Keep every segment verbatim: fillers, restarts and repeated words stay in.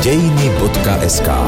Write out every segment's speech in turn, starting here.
dejiny bodka es ká.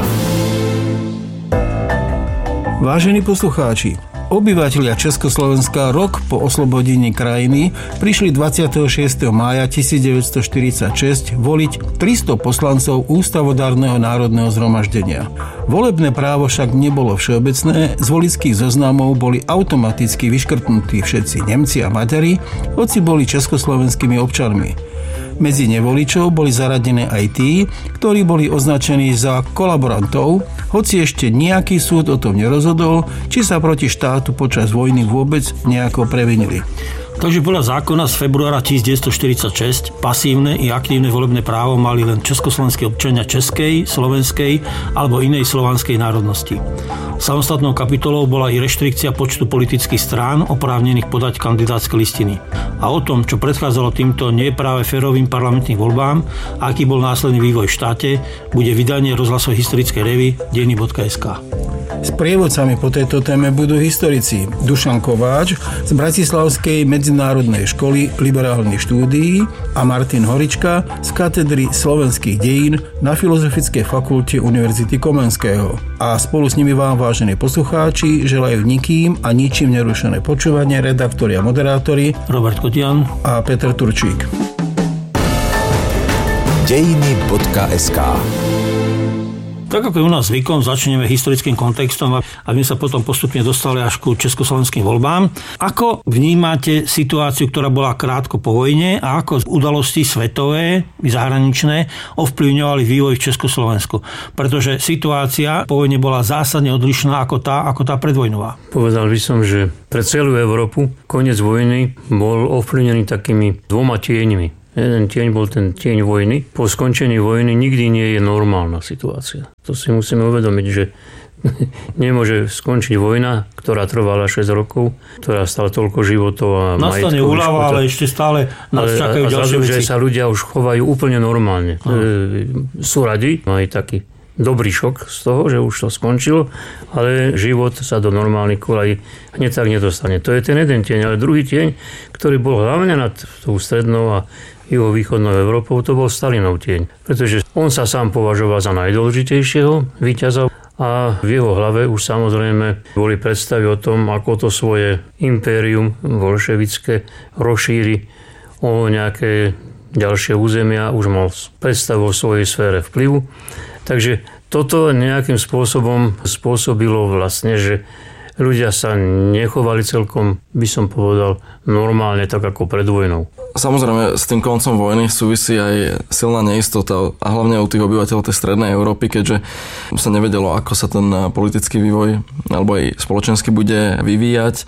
Vážení poslucháči, obyvatelia Československa rok po oslobodení krajiny prišli dvadsiateho šiesteho mája tisícdeväťstoštyridsaťšesť voliť tristo poslancov Ústavodárneho národného zhromaždenia. Volebné právo však nebolo všeobecné, z voličských zoznamov boli automaticky vyškrtnutí všetci Nemci a Maďari, hoci boli československými občanmi. Medzi nevoličov boli zaradené aj tí, ktorí boli označení za kolaborantov, hoci ešte nejaký súd o tom nerozhodol, či sa proti štátu počas vojny vôbec nejako previnili. Takže podľa zákona z februára devätnásťstoštyridsaťšesť pasívne i aktívne volebné právo mali len československí občania českej, slovenskej alebo inej slovanskej národnosti. Samostatnou kapitolou bola i reštrikcia počtu politických strán oprávnených podať kandidátske listiny. A o tom, čo predchádzalo týmto nie práve férovým parlamentným voľbám a aký bol následný vývoj v štáte, bude vydanie rozhlasovej historickej revy dejiny bodka es ká. S prievodcami po tejto téme budú historici Dušan Kováč z Bratislavskej medzinárodnej školy liberálnych štúdií a Martin Horička z katedry slovenských dejín na Filozofickej fakulte Univerzity Komenského. A spolu s nimi vám, vážení poslucháči, želajú nikým a ničím nerušené počúvanie redaktori a moderátori Robert Kotian a Peter Turčík. dejiny bodka es ká. Tak ako je u nás zvykom, začneme historickým kontextom, aby sa potom postupne dostali až ku československým voľbám. Ako vnímate situáciu, ktorá bola krátko po vojne a ako udalosti svetové i zahraničné ovplyvňovali vývoj v Československu? Pretože situácia po vojne bola zásadne odlišná ako tá, ako tá predvojnová. Povedal by som, že pre celú Európu koniec vojny bol ovplyvnený takými dvoma tieňmi. Jeden tieň bol ten tieň vojny. Po skončení vojny nikdy nie je normálna situácia. To si musíme uvedomiť, že nemôže skončiť vojna, ktorá trvala šesť rokov, ktorá stala toľko životov a majetkov. Nastane úľava, ale ešte stále nás ale, čakajú ďalšie veci. Že sa ľudia už chovajú úplne normálne. E, sú radi, majú taký dobrý šok z toho, že už to skončilo, ale život sa do normálnych kolají hneď tak nedostane. To je ten jeden tieň, ale druhý tieň, ktorý bol hlavne nad tou strednou a juhovýchodnou Európou, to bol Stalinov tieň. Pretože on sa sám považoval za najdôležitejšieho víťaza a v jeho hlave už samozrejme boli predstavy o tom, ako to svoje impérium bolševické rozšíri o nejaké ďalšie územia, už mal predstavu o svojej sfére vplyvu. Takže toto nejakým spôsobom spôsobilo vlastne, že ľudia sa nechovali celkom, by som povedal, normálne, tak ako pred vojnou. Samozrejme, s tým koncom vojny súvisí aj silná neistota a hlavne u tých obyvateľov tej strednej Európy, keďže sa nevedelo, ako sa ten politický vývoj alebo aj spoločensky bude vyvíjať.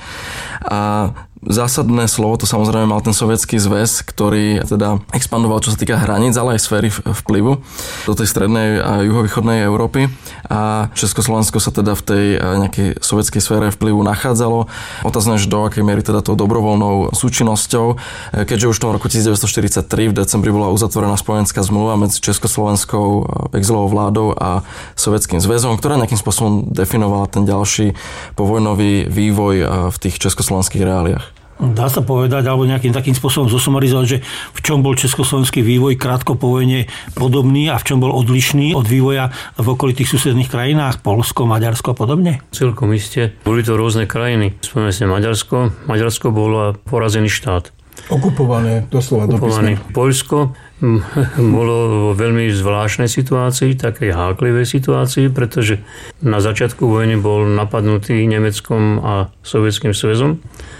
A zásadné slovo to samozrejme mal ten Sovietsky zväz, ktorý teda expandoval, čo sa týka hraníc, ale aj sféry vplyvu do tej strednej a juhovýchodnej Európy. A Československo sa teda v tej nejakej sovietskej sfére vplyvu nachádzalo. Otázne, že do akej miery teda tou dobrovoľnou súčinnosťou, keďže už v tom roku devätnásťstoštyridsaťtri v decembri bola uzatvorená spojenská zmluva medzi československou exilovou vládou a Sovietským zväzom, ktorá nejakým spôsobom definovala ten ďalší povojnový vývoj v tých československých reáliách. Dá sa povedať, alebo nejakým takým spôsobom zosumarizovať, že v čom bol československý vývoj krátko po vojne podobný a v čom bol odlišný od vývoja v okolitých susedných krajinách, Poľsko, Maďarsko a podobne? Celkom iste. Boli to rôzne krajiny. Spomíname si Maďarsko. Maďarsko bolo porazený štát. Okupované, doslova dopisné. Poľsko bolo vo veľmi zvláštnej situácii, takej háklivej situácii, pretože na začiatku vojny bol napadnutý Nemeckom a Sovietským zväzom.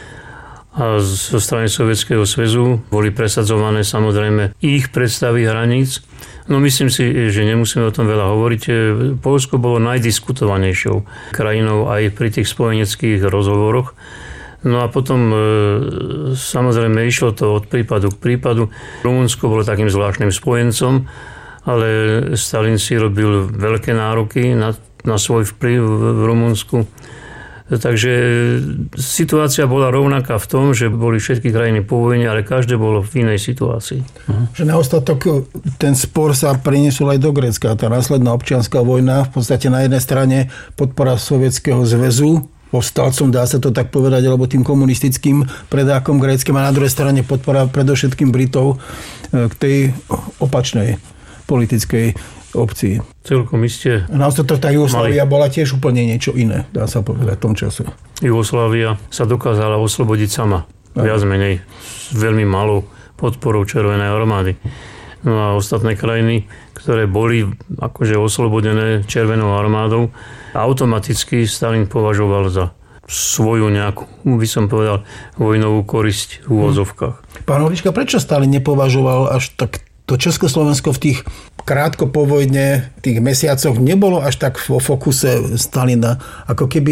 A zo strany Sovietskeho zväzu boli presadzované samozrejme ich predstavy hraníc. No myslím si, že nemusíme o tom veľa hovoriť. Poľsko bolo najdiskutovanejšou krajinou aj pri tých spojeneckých rozhovoroch. No a potom samozrejme išlo to od prípadu k prípadu. Rumunsko bolo takým zvláštnym spojencom, ale Stalin si robil veľké nároky na, na svoj vplyv v Rumunsku. Takže situácia bola rovnaká v tom, že boli všetky krajiny po vojne, ale každé bolo v inej situácii. Že na ostatok ten spor sa preniesol aj do Grécka. Tá následná občianská vojna, v podstate na jednej strane podpora Sovietskeho zväzu, povstalcom, dá sa to tak povedať, alebo tým komunistickým predákom gréckym, a na druhej strane podpora predovšetkým Britov k tej opačnej politickej obcí. Celkom iste. Na to tá Jugoslávia bola tiež úplne niečo iné, dá sa povedať v tom čase. Jugoslávia sa dokázala oslobodiť sama. Viac menej s veľmi malou podporou Červenej armády. No a ostatné krajiny, ktoré boli akože oslobodené Červenou armádou, automaticky Stalin považoval za svoju nejakú, by som povedal, vojnovú korisť v úvozovkách. Pán Holička, prečo Stalin nepovažoval až tak to Československo v tých krátko po vojne, tých mesiacoch nebolo až tak vo fokuse Stalina, ako keby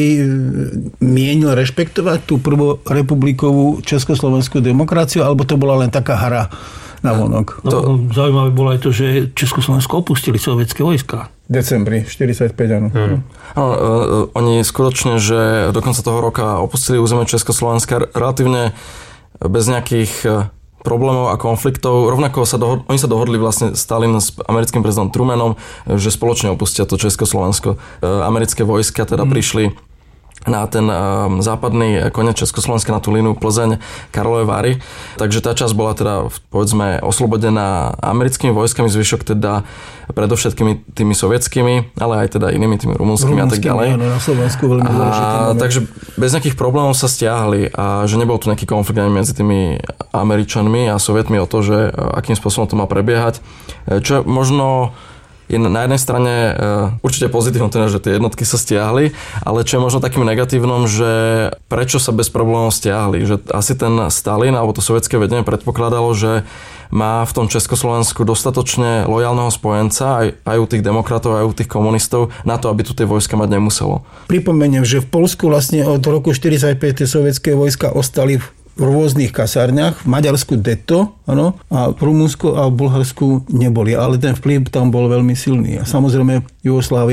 mienil rešpektovať tú prvorepublikovú československú demokraciu, alebo to bola len taká hra na vonok? No, to... Zaujímavé bolo aj to, že Československo opustili sovietské vojska. V decembri štyridsaťpäť, áno. Hmm. Áno, oni skutočne, že do konca toho roka opustili územie Československa relatívne bez nejakých problémov a konfliktov. Rovnako sa dohodli, oni sa dohodli vlastne Stalin s americkým prezidentom Trumanom, že spoločne opustia to Československo. Americké vojska teda hmm. prišli na ten um, západný koniec Československa, na tú línu Plzeň, Karlové Vary. Takže tá časť bola teda, povedzme, oslobodená americkými vojskami, zvyšok teda predovšetkými tými sovietskými, ale aj teda inými tými rumunskými a tak ďalej. Áno, na Slovensku veľmi dôležité. Takže bez nejakých problémov sa stiahli a že nebol tu nejaký konflikt ani medzi tými Američanmi a Sovietmi o to, že akým spôsobom to má prebiehať. Čo možno je na jednej strane určite pozitívne, teda, že tie jednotky sa stiahli, ale čo je možno takým negatívnom, že prečo sa bez problémov stiahli. Že asi ten Stalin alebo to sovietské vedenie predpokladalo, že má v tom Československu dostatočne lojálneho spojenca aj, aj u tých demokratov, aj u tých komunistov na to, aby tu tie vojska mať nemuselo. Pripomeniem, že v Poľsku vlastne od roku štyridsaťpäť tie sovietské vojska ostali v v rôznych kasárniach, v Maďarsku detto, ano, a v Rumunsku a v Bulharsku neboli, ale ten vplyv tam bol veľmi silný. A samozrejme Jugoslávia